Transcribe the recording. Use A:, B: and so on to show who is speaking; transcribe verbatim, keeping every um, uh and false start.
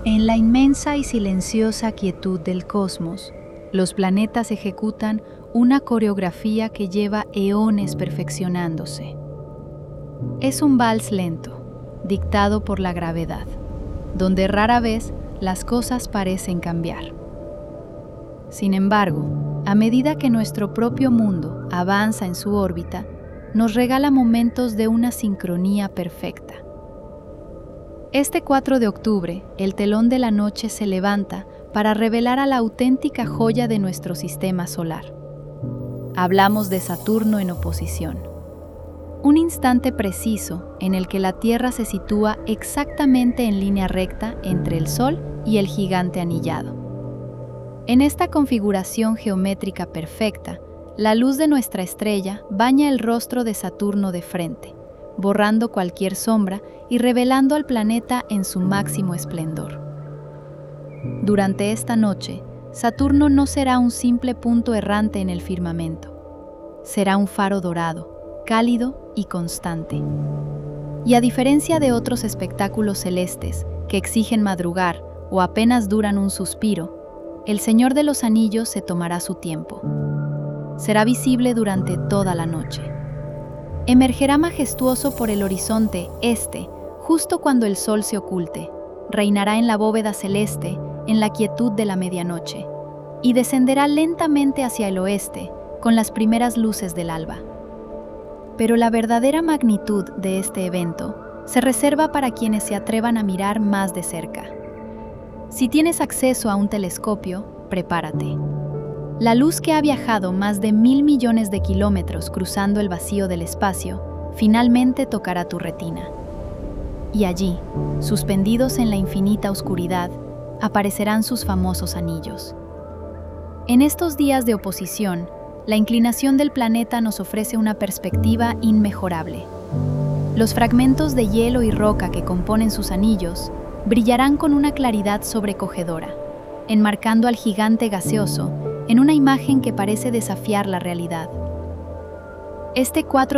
A: En la inmensa y silenciosa quietud del cosmos, los planetas ejecutan una coreografía que lleva eones perfeccionándose. Es un vals lento, dictado por la gravedad, donde rara vez las cosas parecen cambiar. Sin embargo, a medida que nuestro propio mundo avanza en su órbita, nos regala momentos de una sincronía perfecta. Este cuatro de octubre, el telón de la noche se levanta para revelar a la auténtica joya de nuestro sistema solar. Hablamos de Saturno en oposición. Un instante preciso en el que la Tierra se sitúa exactamente en línea recta entre el Sol y el gigante anillado. En esta configuración geométrica perfecta, la luz de nuestra estrella baña el rostro de Saturno de frente, borrando cualquier sombra y revelando al planeta en su máximo esplendor. Durante esta noche, Saturno no será un simple punto errante en el firmamento. Será un faro dorado, cálido y constante. Y a diferencia de otros espectáculos celestes que exigen madrugar o apenas duran un suspiro, el Señor de los Anillos se tomará su tiempo. Será visible durante toda la noche. Emergerá majestuoso por el horizonte este, justo cuando el sol se oculte, reinará en la bóveda celeste, en la quietud de la medianoche, y descenderá lentamente hacia el oeste, con las primeras luces del alba. Pero la verdadera magnitud de este evento se reserva para quienes se atrevan a mirar más de cerca. Si tienes acceso a un telescopio, prepárate. La luz que ha viajado más de mil millones de kilómetros cruzando el vacío del espacio, finalmente tocará tu retina. Y allí, suspendidos en la infinita oscuridad, aparecerán sus famosos anillos. En estos días de oposición, la inclinación del planeta nos ofrece una perspectiva inmejorable. Los fragmentos de hielo y roca que componen sus anillos brillarán con una claridad sobrecogedora, enmarcando al gigante gaseoso en una imagen que parece desafiar la realidad. Este cuatro